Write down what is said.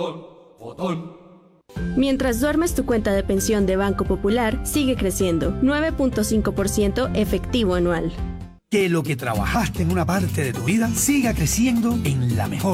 Mientras duermes, tu cuenta de pensión de Banco Popular sigue creciendo, 9.5% efectivo anual. Que lo que trabajaste en una parte de tu vida siga creciendo en la mejor